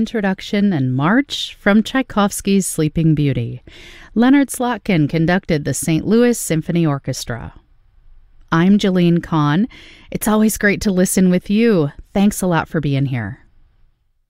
introduction and march from Tchaikovsky's Sleeping Beauty. Leonard Slotkin conducted the St. Louis Symphony Orchestra. I'm Jalene Kahn. It's always great to listen with you. Thanks a lot for being here.